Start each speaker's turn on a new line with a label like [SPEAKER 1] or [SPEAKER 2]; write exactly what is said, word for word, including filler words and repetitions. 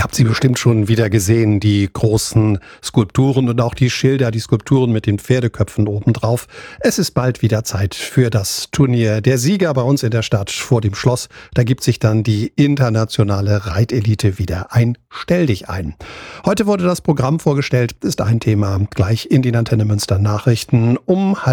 [SPEAKER 1] Ihr habt sie bestimmt schon wieder gesehen, die großen Skulpturen und auch die Schilder, die Skulpturen mit den Pferdeköpfen obendrauf. Es ist bald wieder Zeit für das Turnier der Sieger bei uns in der Stadt vor dem Schloss. Da gibt sich dann die internationale Reitelite wieder ein Stell dich ein. Heute wurde das Programm vorgestellt, ist ein Thema gleich in den Antenne Münster Nachrichten um halb